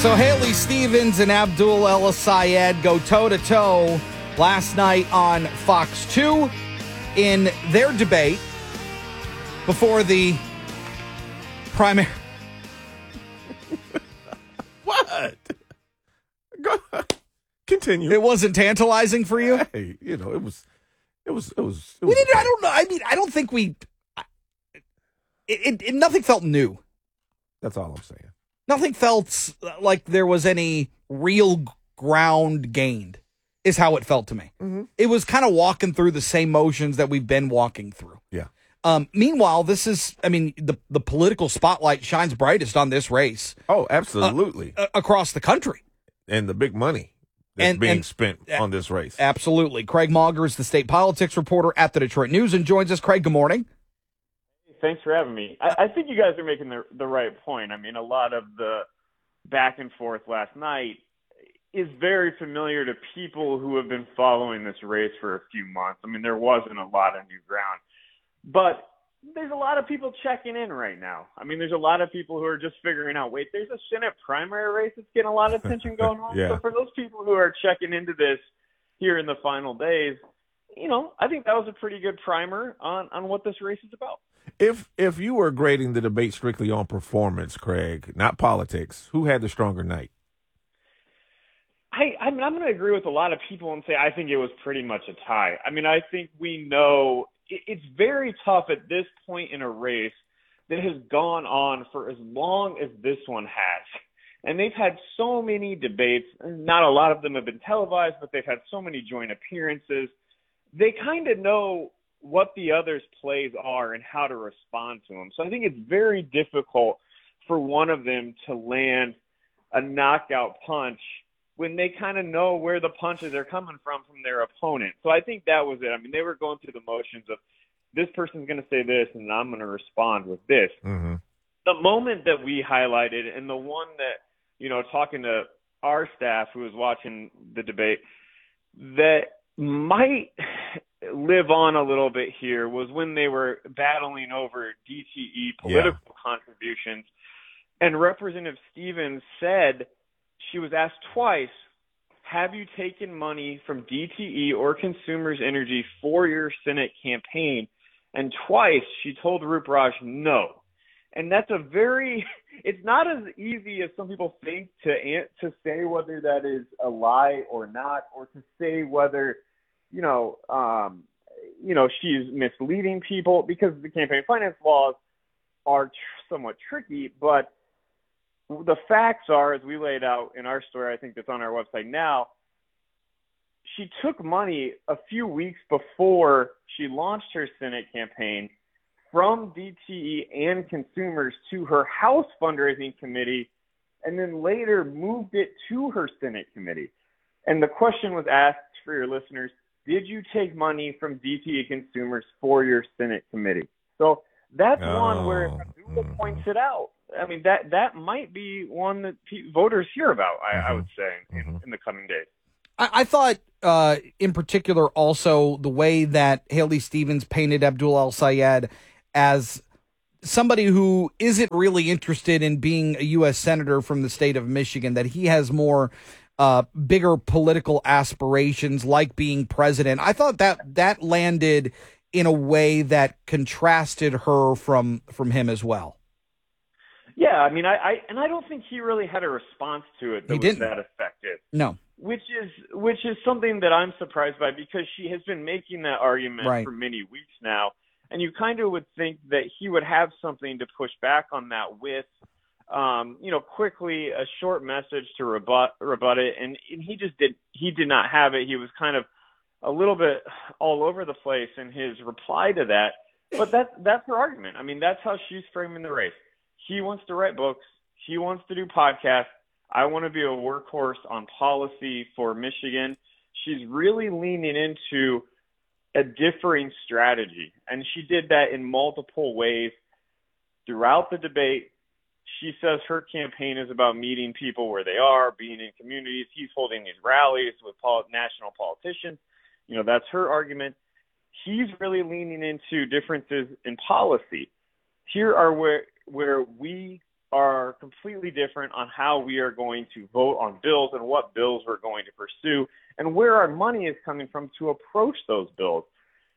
So Haley Stevens and Abdul El-Sayed go toe-to-toe last night on Fox 2 in their debate before the primary. What? Go continue. It wasn't tantalizing for you? Hey, it was. We didn't, I don't know. I mean, I don't think we. Nothing felt new. That's all I'm saying. Nothing felt like there was any real ground gained, is how it felt to me. Mm-hmm. It was kind of walking through the same motions that we've been walking through. Yeah. Meanwhile, this is, I mean, the political spotlight shines brightest on this race. Oh, absolutely. Across the country. And the big money that's being spent on this race. Absolutely. Craig Mauger is the state politics reporter at the Detroit News and joins us. Craig, good morning. Thanks for having me. I think you guys are making the right point. I mean, a lot of the back and forth last night is very familiar to people who have been following this race for a few months. I mean, there wasn't a lot of new ground. But there's a lot of people checking in right now. I mean, there's a lot of people who are just figuring out, wait, there's a Senate primary race that's getting a lot of attention going on. Yeah. So for those people who are checking into this here in the final days, I think that was a pretty good primer on what this race is about. If you were grading the debate strictly on performance, Craig, not politics, who had the stronger night? I'm going to agree with a lot of people and say I think it was pretty much a tie. I mean, I think we know it's very tough at this point in a race that has gone on for as long as this one has. And they've had so many debates. Not a lot of them have been televised, but they've had so many joint appearances. They kind of know what the other's plays are and how to respond to them. So I think it's very difficult for one of them to land a knockout punch when they kind of know where the punches are coming from their opponent. So I think that was it. I mean, they were going through the motions of this person's going to say this and I'm going to respond with this. Mm-hmm. The moment that we highlighted and the one that, talking to our staff who was watching the debate, that might live on a little bit here was when they were battling over DTE political contributions. And Representative Stevens said, she was asked twice, have you taken money from DTE or Consumers Energy for your Senate campaign? And twice she told Roop Raj no. And that's it's not as easy as some people think to say whether that is a lie or not, or to say whether, she's misleading people, because the campaign finance laws are somewhat tricky. But the facts are, as we laid out in our story, I think that's on our website now, she took money a few weeks before she launched her Senate campaign from DTE and Consumers to her House fundraising committee, and then later moved it to her Senate committee. And the question was asked for your listeners, did you take money from DTE Consumers for your Senate committee? So that's one where Abdul points it out. I mean, that might be one that voters hear about, I would say, in the coming days. I thought, in particular, also the way that Haley Stevens painted Abdul El-Sayed as somebody who isn't really interested in being a U.S. Senator from the state of Michigan, that he has more bigger political aspirations like being president. I thought that landed in a way that contrasted her from him as well. Yeah, I mean, I don't think he really had a response to it that was that effective. No. Which is something that I'm surprised by, because she has been making that argument for many weeks now. And you kind of would think that he would have something to push back on that with, quickly a short message to rebut it. And he did not have it. He was kind of a little bit all over the place in his reply to that. But that's her argument. I mean, that's how she's framing the race. He wants to write books. He wants to do podcasts. I want to be a workhorse on policy for Michigan. She's really leaning into a differing strategy, and she did that in multiple ways throughout the debate. She says her campaign is about meeting people where they are, being in communities. He's holding these rallies with national politicians. That's her argument. He's really leaning into differences in policy. Here are where we are completely different on how we are going to vote on bills and what bills we're going to pursue and where our money is coming from to approach those bills.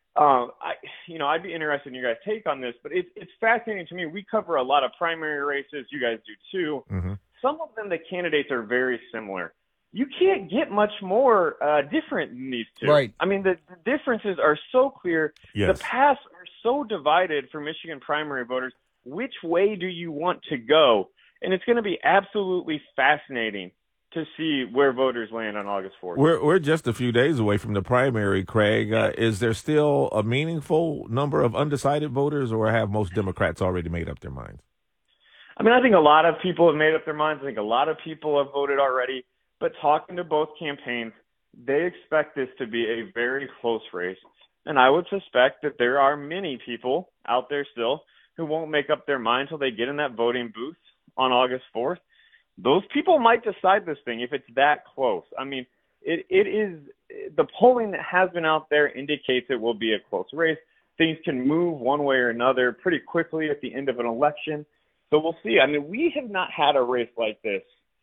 I'd be interested in your guys' take on this, but it's fascinating to me. We cover a lot of primary races. You guys do too. Mm-hmm. Some of them, the candidates are very similar. You can't get much more different than these two. Right. I mean, the differences are so clear. Yes. The paths are so divided for Michigan primary voters. Which way do you want to go? And it's going to be absolutely fascinating to see where voters land on August 4th. We're just a few days away from the primary, Craig. Is there still a meaningful number of undecided voters, or have most Democrats already made up their minds? I mean, I think a lot of people have made up their minds. I think a lot of people have voted already. But talking to both campaigns, they expect this to be a very close race. And I would suspect that there are many people out there still who won't make up their mind until they get in that voting booth on August 4th. Those people might decide this thing if it's that close. I mean, it is the polling that has been out there indicates it will be a close race. Things can move one way or another pretty quickly at the end of an election. So we'll see. I mean, we have not had a race like this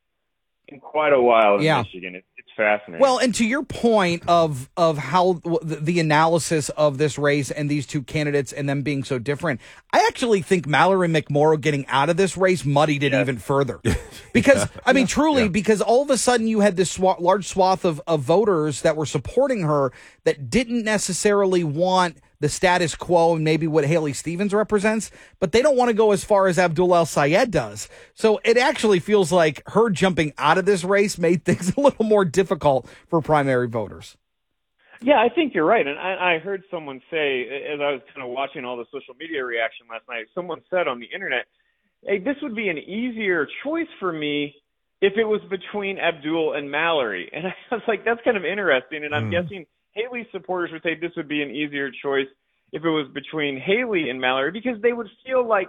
in quite a while in Michigan. It's fascinating. Well, and to your point of how the analysis of this race and these two candidates and them being so different, I actually think Mallory McMorrow getting out of this race muddied it even further. Because, I mean, truly, because all of a sudden you had this large swath of voters that were supporting her that didn't necessarily want the status quo and maybe what Haley Stevens represents, but they don't want to go as far as Abdul El-Sayed does. So it actually feels like her jumping out of this race made things a little more difficult for primary voters. Yeah, I think you're right. And I heard someone say, as I was kind of watching all the social media reaction last night, someone said on the internet, hey, this would be an easier choice for me if it was between Abdul and Mallory. And I was like, that's kind of interesting. And I'm guessing Haley's supporters would say this would be an easier choice if it was between Haley and Mallory, because they would feel like,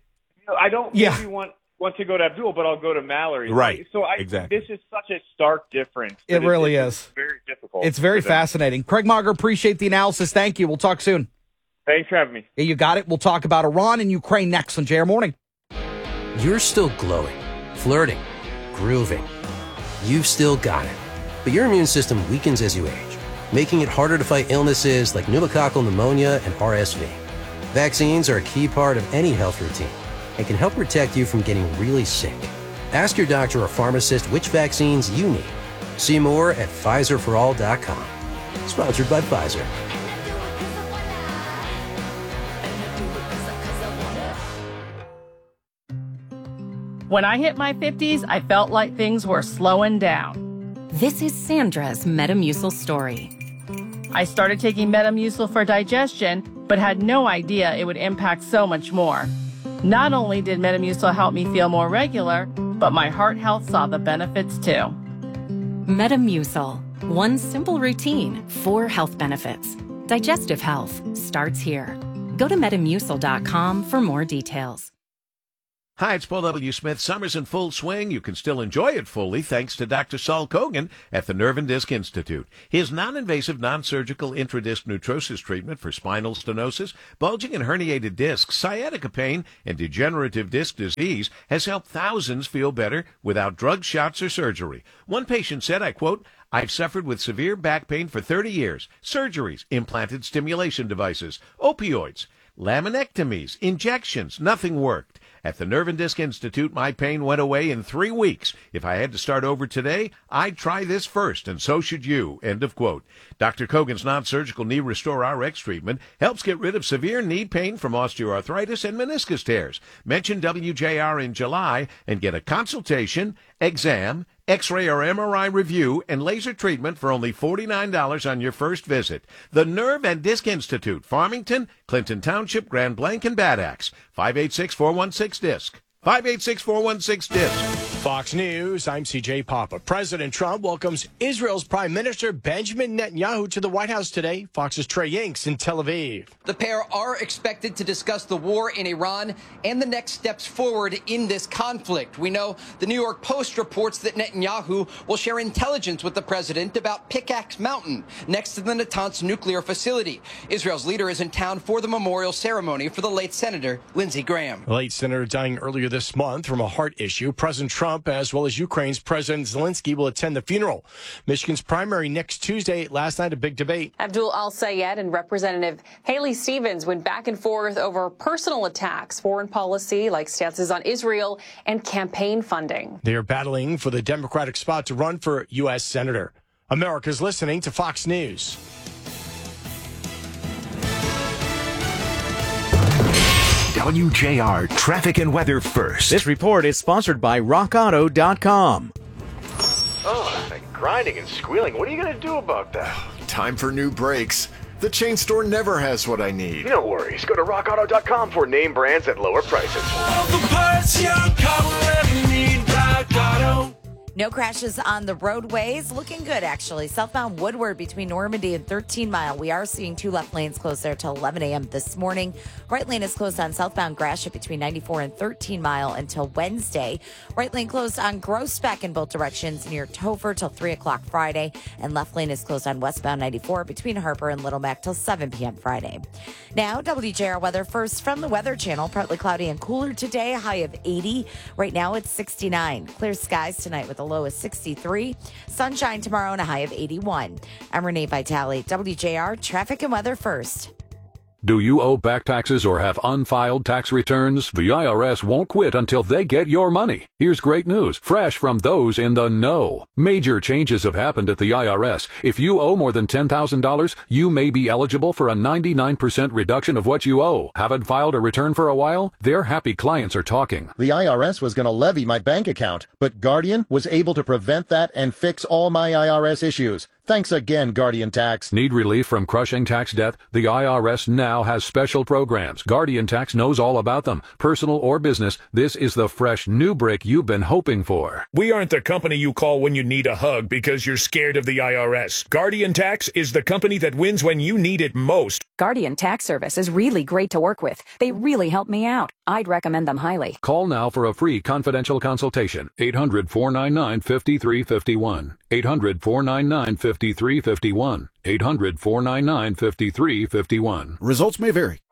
I don't really want to go to Abdul, but I'll go to Mallory. Right. So this is such a stark difference. It really is. It's very difficult. It's very fascinating. Craig Mauger, appreciate the analysis. Thank you. We'll talk soon. Thanks for having me. Yeah, you got it. We'll talk about Iran and Ukraine next on JR Morning. You're still glowing, flirting, grooving. You've still got it. But your immune system weakens as you age, making it harder to fight illnesses like pneumococcal pneumonia and RSV. Vaccines are a key part of any health routine and can help protect you from getting really sick. Ask your doctor or pharmacist which vaccines you need. See more at PfizerForAll.com. Sponsored by Pfizer. When I hit my 50s, I felt like things were slowing down. This is Sandra's Metamucil story. I started taking Metamucil for digestion, but had no idea it would impact so much more. Not only did Metamucil help me feel more regular, but my heart health saw the benefits too. Metamucil. One simple routine, 4 health benefits. Digestive health starts here. Go to Metamucil.com for more details. Hi, it's Paul W. Smith. Summer's in full swing. You can still enjoy it fully thanks to Dr. Saul Kogan at the Nerve and Disc Institute. His non-invasive, non-surgical intradisc nutrosis treatment for spinal stenosis, bulging and herniated discs, sciatica pain, and degenerative disc disease has helped thousands feel better without drugs, shots, or surgery. One patient said, I quote, I've suffered with severe back pain for 30 years, surgeries, implanted stimulation devices, opioids, laminectomies, injections, nothing worked. At the Nerve and Disc Institute, my pain went away in 3 weeks. If I had to start over today, I'd try this first, and so should you. End of quote. Dr. Kogan's non-surgical Knee Restore RX treatment helps get rid of severe knee pain from osteoarthritis and meniscus tears. Mention WJR in July and get a consultation, exam, X-ray or MRI review, and laser treatment for only $49 on your first visit. The Nerve and Disc Institute, Farmington, Clinton Township, Grand Blanc, and Bad Axe. 586-416-DISC. 586-416-DISC. Fox News, I'm CJ Papa. President Trump welcomes Israel's Prime Minister Benjamin Netanyahu to the White House today. Fox's Trey Yanks in Tel Aviv. The pair are expected to discuss the war in Iran and the next steps forward in this conflict. We know the New York Post reports that Netanyahu will share intelligence with the president about Pickaxe Mountain, next to the Natanz nuclear facility. Israel's leader is in town for the memorial ceremony for the late Senator Lindsey Graham. The late senator dying earlier this month from a heart issue. President Trump, as well as Ukraine's President Zelensky, will attend the funeral. Michigan's primary next Tuesday. Last night, a big debate. Abdul Al-Sayed and Representative Haley Stevens went back and forth over personal attacks, foreign policy like stances on Israel, and campaign funding. They are battling for the Democratic spot to run for U.S. Senator. America's listening to Fox News. WJR Traffic and Weather First. This report is sponsored by RockAuto.com. Oh, that grinding and squealing. What are you going to do about that? Time for new brakes. The chain store never has what I need. No worries. Go to RockAuto.com for name brands at lower prices. All the parts your car will ever need, Rock Auto. No crashes on the roadways. Looking good, actually. Southbound Woodward between Normandy and 13 Mile. We are seeing 2 left lanes closed there till 11 a.m. this morning. Right lane is closed on southbound Gratiot between 94 and 13 Mile until Wednesday. Right lane closed on Groesbeck in both directions near Topher till 3 o'clock Friday. And left lane is closed on westbound 94 between Harper and Little Mac till 7 p.m. Friday. Now, WJR weather first from the Weather Channel. Partly cloudy and cooler today, a high of 80. Right now it's 69. Clear skies tonight with a low of 63. Sunshine tomorrow and a high of 81. I'm Renee Vitale, WJR Traffic and Weather First. Do you owe back taxes or have unfiled tax returns? The IRS won't quit until they get your money. Here's great news, fresh from those in the know. Major changes have happened at the IRS. If you owe more than $10,000, you may be eligible for a 99% reduction of what you owe. Haven't filed a return for a while? Their happy clients are talking. The IRS was going to levy my bank account, but Guardian was able to prevent that and fix all my IRS issues. Thanks again, Guardian Tax. Need relief from crushing tax debt? The IRS now has special programs. Guardian Tax knows all about them. Personal or business, this is the fresh new break you've been hoping for. We aren't the company you call when you need a hug because you're scared of the IRS. Guardian Tax is the company that wins when you need it most. Guardian Tax Service is really great to work with. They really help me out. I'd recommend them highly. Call now for a free confidential consultation. 800-499-5351. 800-499-5351. 800-499-5351. Results may vary.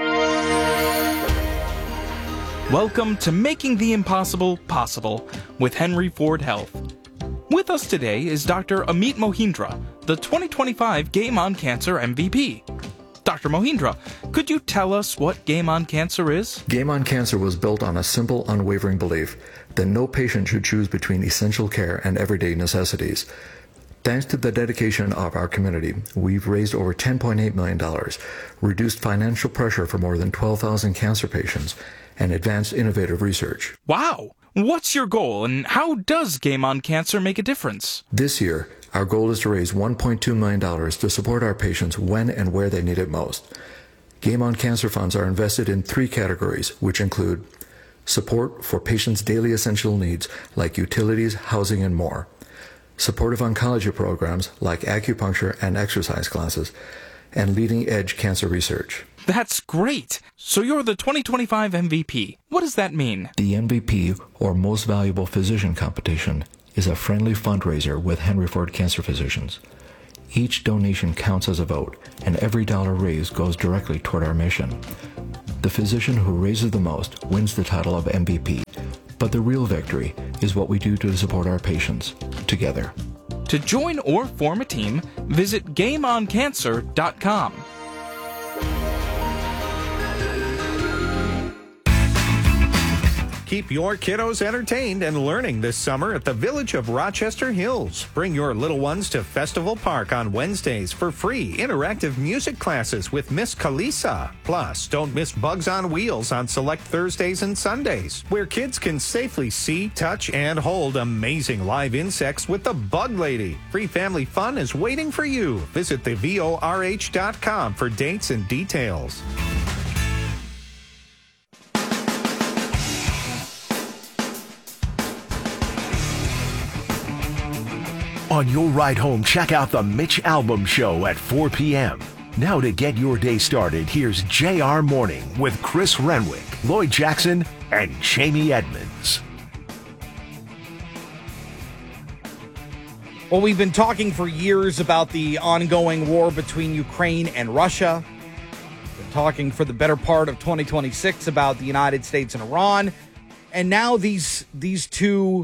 Welcome to Making the Impossible Possible with Henry Ford Health. With us today is Dr. Amit Mohindra, the 2025 Game on Cancer MVP. Dr. Mohindra, could you tell us what Game on Cancer is? Game on Cancer was built on a simple, unwavering belief that no patient should choose between essential care and everyday necessities. Thanks to the dedication of our community, we've raised over $10.8 million, reduced financial pressure for more than 12,000 cancer patients, and advanced innovative research. Wow! What's your goal, and how does Game on Cancer make a difference? This year, our goal is to raise $1.2 million to support our patients when and where they need it most. Game on Cancer funds are invested in 3 categories, which include support for patients' daily essential needs like utilities, housing, and more, supportive oncology programs like acupuncture and exercise classes, and leading-edge cancer research. That's great! So you're the 2025 MVP. What does that mean? The MVP, or Most Valuable Physician competition, is a friendly fundraiser with Henry Ford Cancer Physicians. Each donation counts as a vote, and every dollar raised goes directly toward our mission. The physician who raises the most wins the title of MVP, but the real victory is what we do to support our patients, together. To join or form a team, visit GameOnCancer.com. Keep your kiddos entertained and learning this summer at the Village of Rochester Hills. Bring your little ones to Festival Park on Wednesdays for free interactive music classes with Miss Kalisa. Plus, don't miss Bugs on Wheels on select Thursdays and Sundays, where kids can safely see, touch, and hold amazing live insects with the Bug Lady. Free family fun is waiting for you. Visit thevorh.com for dates and details. On your ride home, check out the Mitch Albom Show at 4 p.m. Now to get your day started, here's JR Morning with Chris Renwick, Lloyd Jackson, and Jamie Edmonds. Well, we've been talking for years about the ongoing war between Ukraine and Russia. We've been talking for the better part of 2026 about the United States and Iran. And now these two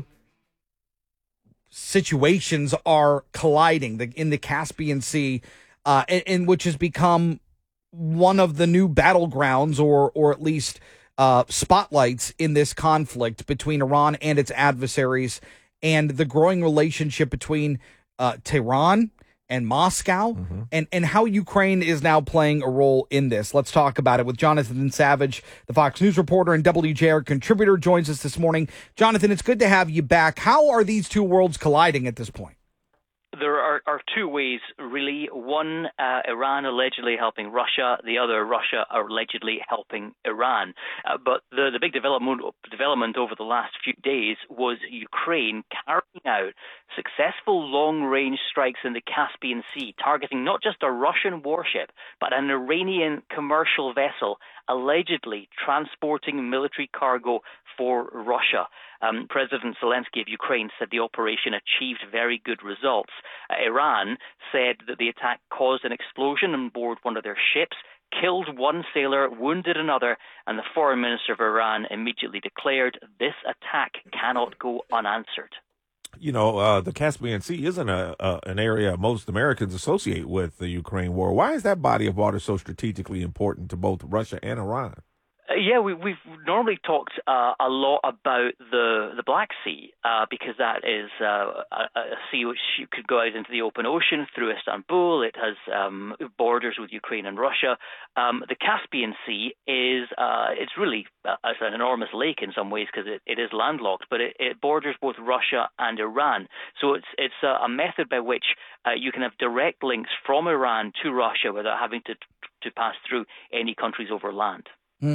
situations are colliding in the Caspian Sea, and which has become one of the new battlegrounds or at least spotlights in this conflict between Iran and its adversaries, and the growing relationship between Tehran and Moscow, and how Ukraine is now playing a role in this. Let's talk about it with Jonathan Savage, the Fox News reporter and WJR contributor, joins us this morning. Jonathan, it's good to have you back. How are these two worlds colliding at this point? There are two ways, really. One, Iran allegedly helping Russia. The other, Russia allegedly helping Iran. But the big development over the last few days was Ukraine carrying out successful long-range strikes in the Caspian Sea, targeting not just a Russian warship, but an Iranian commercial vessel allegedly transporting military cargo for Russia. President Zelensky of Ukraine said the operation achieved very good results. Iran said that the attack caused an explosion on board one of their ships, killed one sailor, wounded another, and the foreign minister of Iran immediately declared this attack cannot go unanswered. You know, the Caspian Sea isn't an area most Americans associate with the Ukraine war. Why is that body of water so strategically important to both Russia and Iran? Yeah, we've normally talked a lot about the Black Sea because that is a sea which could go out into the open ocean through Istanbul. It has borders with Ukraine and Russia. The Caspian Sea is it's really it's an enormous lake in some ways because it is landlocked, but it borders both Russia and Iran. So it's a method by which you can have direct links from Iran to Russia without having to pass through any countries over land.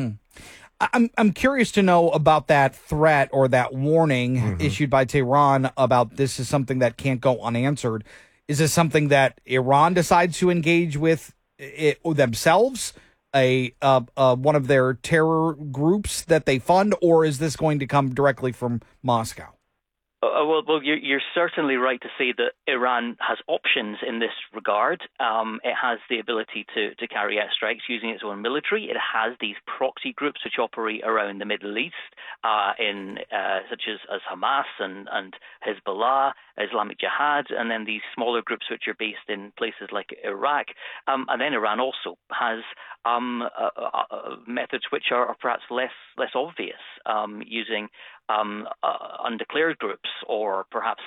I'm curious to know about that threat or that warning issued by Tehran about this is something that can't go unanswered. Is this something that Iran decides to engage with themselves, one of their terror groups that they fund, or is this going to come directly from Moscow? Well, you're certainly right to say that Iran has options in this regard. It has the ability to carry out strikes using its own military. It has these proxy groups which operate around the Middle East, such as Hamas and Hezbollah, Islamic Jihad, and then these smaller groups which are based in places like Iraq. And then Iran also has methods which are perhaps less obvious, using undeclared groups or perhaps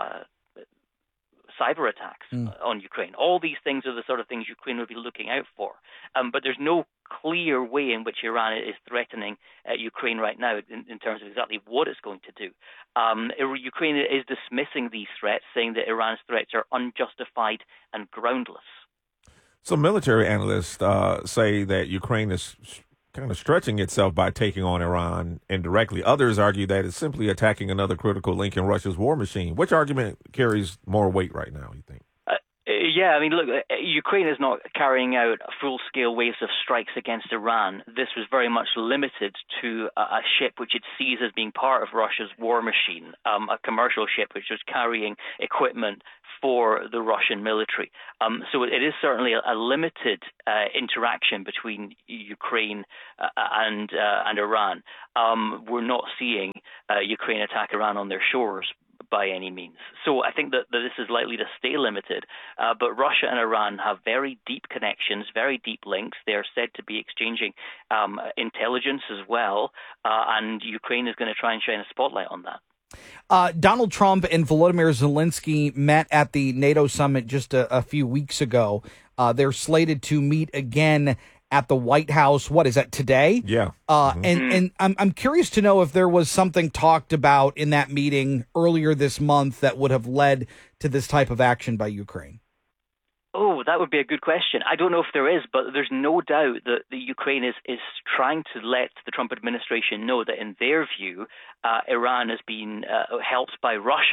cyber attacks on Ukraine. All these things are the sort of things Ukraine would be looking out for. But there's no clear way in which Iran is threatening Ukraine right now in terms of exactly what it's going to do. Ukraine is dismissing these threats, saying that Iran's threats are unjustified and groundless. Some military analysts say that Ukraine is kind of stretching itself by taking on Iran indirectly. Others argue that it's simply attacking another critical link in Russia's war machine. Which argument carries more weight right now, you think? Yeah, I mean, look, Ukraine is not carrying out full-scale waves of strikes against Iran. This was very much limited to a ship which it sees as being part of Russia's war machine, a commercial ship which was carrying equipment for the Russian military. So it is certainly a limited interaction between Ukraine and Iran. We're not seeing Ukraine attack Iran on their shores by any means. So I think that this is likely to stay limited. But Russia and Iran have very deep connections, very deep links. They are said to be exchanging intelligence as well. And Ukraine is going to try and shine a spotlight on that. Donald Trump and Volodymyr Zelensky met at the NATO summit just a few weeks ago. They're slated to meet again at the White House. What is that, today? Yeah. And I'm curious to know if there was something talked about in that meeting earlier this month that would have led to this type of action by Ukraine. Oh, that would be a good question. I don't know if there is, but there's no doubt that the Ukraine is trying to let the Trump administration know that in their view, Iran has been helped by Russia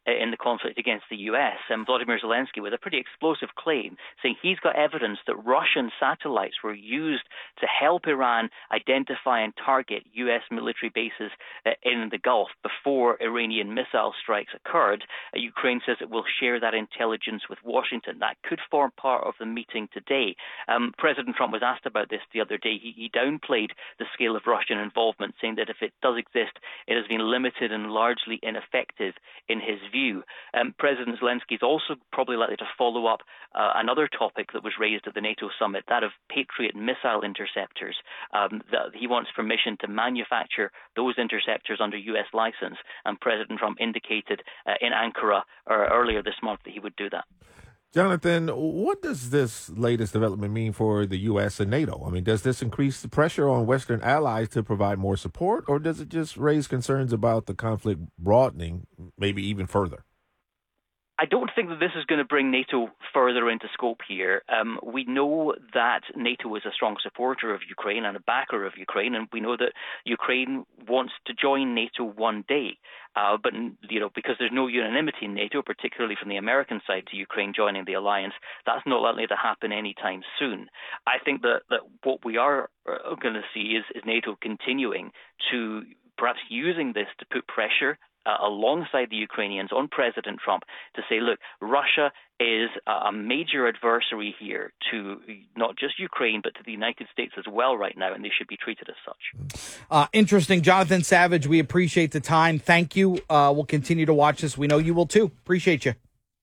in the conflict against the U.S. Vladimir Zelensky with a pretty explosive claim saying he's got evidence that Russian satellites were used to help Iran identify and target U.S. military bases in the Gulf before Iranian missile strikes occurred. Ukraine says it will share that intelligence with Washington. That could form part of the meeting today. President Trump was asked about this the other day. He downplayed the scale of Russian involvement, saying that if it does exist, it has been limited and largely ineffective in his view. President Zelensky is also probably likely to follow up another topic that was raised at the NATO summit, that of Patriot missile interceptors. That he wants permission to manufacture those interceptors under U.S. license, and President Trump indicated in Ankara earlier this month that he would do that. Jonathan, what does this latest development mean for the U.S. and NATO? I mean, does this increase the pressure on Western allies to provide more support, or does it just raise concerns about the conflict broadening, maybe even further? I don't think that this is going to bring NATO further into scope here. We know that NATO is a strong supporter of Ukraine and a backer of Ukraine, and we know that Ukraine wants to join NATO one day. But because there's no unanimity in NATO, particularly from the American side to Ukraine joining the alliance, that's not likely to happen anytime soon. I think that what we are going to see is NATO continuing to perhaps using this to put pressure alongside the Ukrainians on President Trump to say, look, Russia is a major adversary here to not just Ukraine, but to the United States as well right now, and they should be treated as such. Interesting. Jonathan Savage, we appreciate the time. Thank you. We'll continue to watch this. We know you will too. Appreciate you.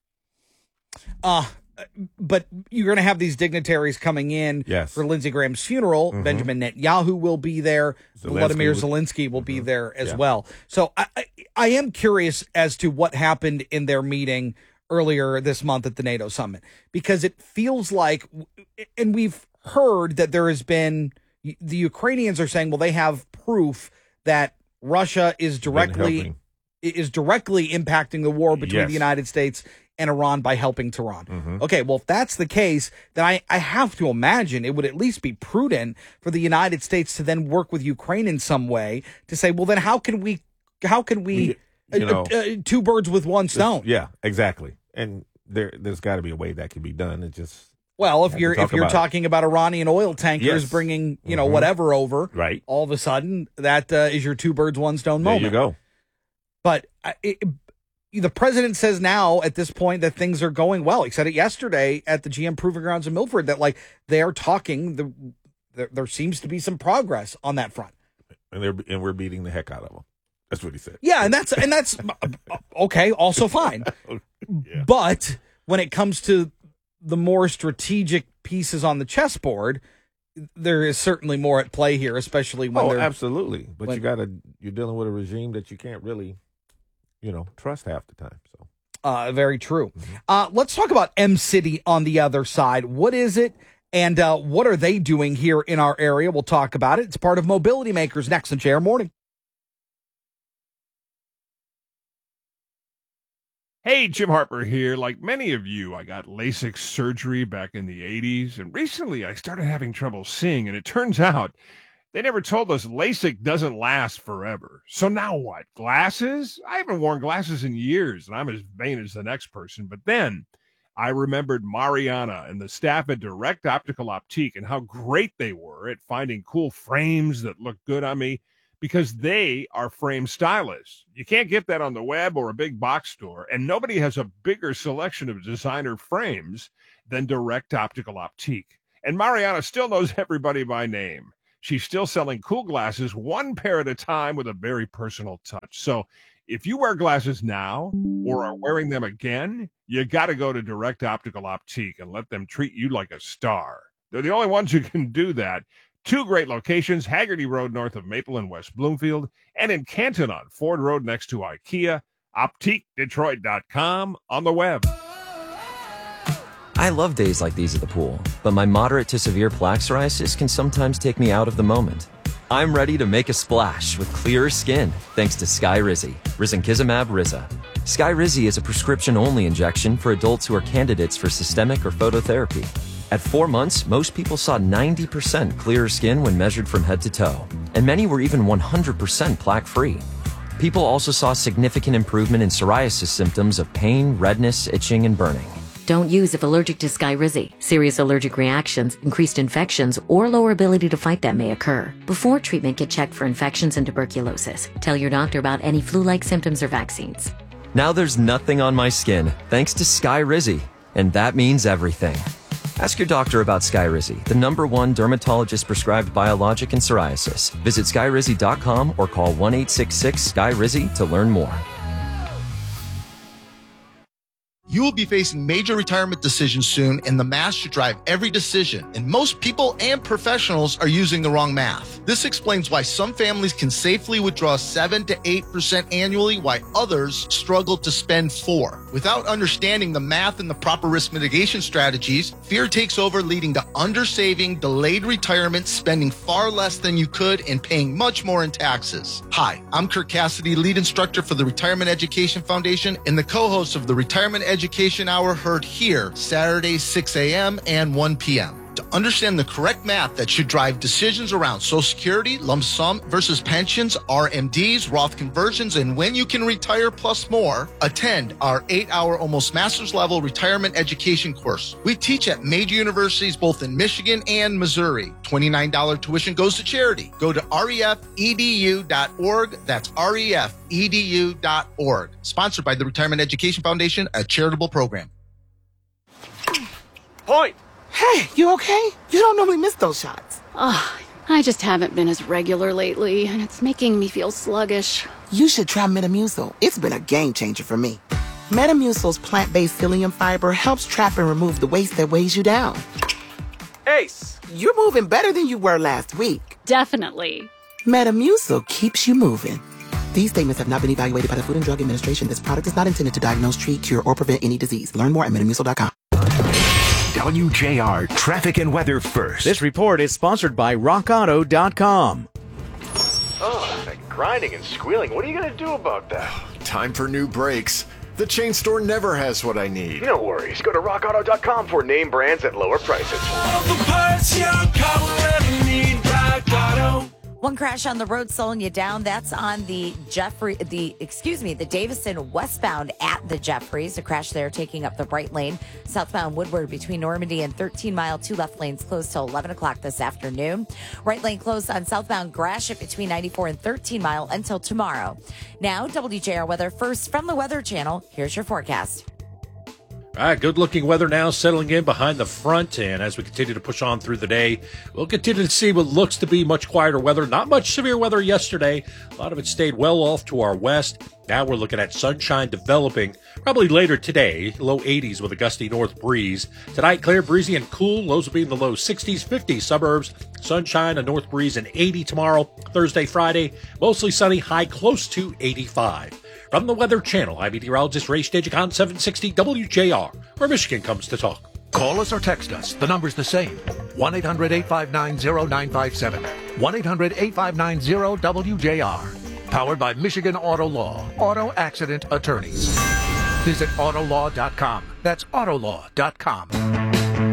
But you're going to have these dignitaries coming in for Lindsey Graham's funeral. Mm-hmm. Benjamin Netanyahu will be there. Vladimir Zelensky will be there as well. So I am curious as to what happened in their meeting earlier this month at the NATO summit, because it feels like, and we've heard that there has been, the Ukrainians are saying, well, they have proof that Russia is directly impacting the war between the United States and Iran by helping Tehran. Mm-hmm. Okay, well, if that's the case, then I have to imagine it would at least be prudent for the United States to then work with Ukraine in some way to say, well, then how can we two birds with one stone? Yeah, exactly. And there's got to be a way that can be done. It just if you're talking about Iranian oil tankers bringing whatever over, right? All of a sudden that is your two birds one stone moment. There you go. But the president says now at this point that things are going well. He said it yesterday at the GM Proving Grounds in Milford that they are talking. There seems to be some progress on that front, and we're beating the heck out of them. That's what he said. Yeah, and that's okay. Also fine, but when it comes to the more strategic pieces on the chessboard, there is certainly more at play here, especially when they're absolutely. But you're dealing with a regime that you can't really trust half the time. So, very true. Let's talk about M-City on the other side. What is it, and what are they doing here in our area? We'll talk about it. It's part of Mobility Makers next on JR Morning. Hey, Jim Harper here. Like many of you, I got LASIK surgery back in the 80s, and recently I started having trouble seeing, and it turns out they never told us LASIK doesn't last forever. So now what? Glasses? I haven't worn glasses in years, and I'm as vain as the next person. But then I remembered Mariana and the staff at Direct Optical Optique and how great they were at finding cool frames that look good on me, because they are frame stylists. You can't get that on the web or a big box store, and nobody has a bigger selection of designer frames than Direct Optical Optique. And Mariana still knows everybody by name. She's still selling cool glasses, one pair at a time, with a very personal touch. So if you wear glasses now or are wearing them again, you got to go to Direct Optical Optique and let them treat you like a star. They're the only ones who can do that. 2 great locations, Haggerty Road north of Maple and West Bloomfield, and in Canton on Ford Road next to IKEA. OptiqueDetroit.com on the web. I love days like these at the pool, but my moderate to severe plaque psoriasis can sometimes take me out of the moment. I'm ready to make a splash with clearer skin thanks to Skyrizi, Risankizumab Riza. Skyrizi is a prescription-only injection for adults who are candidates for systemic or phototherapy. At 4 months, most people saw 90% clearer skin when measured from head to toe, and many were even 100% plaque-free. People also saw significant improvement in psoriasis symptoms of pain, redness, itching, and burning. Don't use if allergic to Skyrizi. Serious allergic reactions, increased infections, or lower ability to fight them may occur. Before treatment, get checked for infections and tuberculosis. Tell your doctor about any flu-like symptoms or vaccines. Now there's nothing on my skin, thanks to Skyrizi. And that means everything. Ask your doctor about Skyrizi, the #1 dermatologist-prescribed biologic in psoriasis. Visit Skyrizi.com or call 1-866-SKYRIZI to learn more. You will be facing major retirement decisions soon, and the math should drive every decision. And most people and professionals are using the wrong math. This explains why some families can safely withdraw 7 to 8% annually, while others struggle to spend 4%. Without understanding the math and the proper risk mitigation strategies, fear takes over, leading to undersaving, delayed retirement, spending far less than you could, and paying much more in taxes. Hi, I'm Kirk Cassidy, lead instructor for the Retirement Education Foundation and the co-host of the Retirement Education Hour, heard here Saturdays 6 a.m. and 1 p.m. To understand the correct math that should drive decisions around Social Security, lump sum versus pensions, RMDs, Roth conversions, and when you can retire plus more, attend our 8-hour almost master's level retirement education course. We teach at major universities both in Michigan and Missouri. $29 tuition goes to charity. Go to refedu.org. That's refedu.org. Sponsored by the Retirement Education Foundation, a charitable program. Point! Hey, you okay? You don't normally miss those shots. I just haven't been as regular lately, and it's making me feel sluggish. You should try Metamucil. It's been a game changer for me. Metamucil's plant-based psyllium fiber helps trap and remove the waste that weighs you down. Ace! You're moving better than you were last week. Definitely. Metamucil keeps you moving. These statements have not been evaluated by the Food and Drug Administration. This product is not intended to diagnose, treat, cure, or prevent any disease. Learn more at Metamucil.com. WJR Traffic and Weather First. This report is sponsored by RockAuto.com. Oh, that grinding and squealing. What are you going to do about that? Time for new brakes. The chain store never has what I need. No worries. Go to RockAuto.com for name brands at lower prices. All the parts your car will ever need, Rock Auto. One crash on the road slowing you down. That's on the Davison westbound at the Jeffries. A crash there taking up the right lane. Southbound Woodward between Normandy and 13 Mile. 2 left lanes closed till 11 o'clock this afternoon. Right lane closed on southbound Gratiot between 94 and 13 Mile until tomorrow. Now, WJR weather first from the Weather Channel. Here's your forecast. All right, good-looking weather now settling in behind the front, and as we continue to push on through the day, we'll continue to see what looks to be much quieter weather. Not much severe weather yesterday. A lot of it stayed well off to our west. Now we're looking at sunshine developing probably later today, low 80s with a gusty north breeze. Tonight, clear, breezy, and cool. Lows will be in the low 60s, 50s suburbs. Sunshine, a north breeze, and 80 tomorrow. Thursday, Friday, mostly sunny, high close to 85. From the Weather Channel, I'm meteorologist Ray Stagik on 760 WJR, where Michigan comes to talk. Call us or text us. The number's the same. 1-800-859-0957. 1-800-859-0WJR. Powered by Michigan Auto Law. Auto Accident Attorneys. Visit Autolaw.com. That's Autolaw.com.